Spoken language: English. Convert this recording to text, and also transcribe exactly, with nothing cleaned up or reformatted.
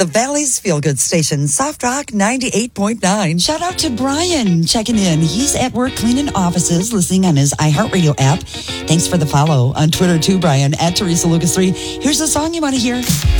the Valley's feel-good station, Soft Rock ninety-eight point nine. Shout out to Brian checking in. He's at work cleaning offices, listening on his iHeartRadio app. Thanks for the follow on Twitter too, Brian, at Teresa Lucas three. Here's the song you want to hear.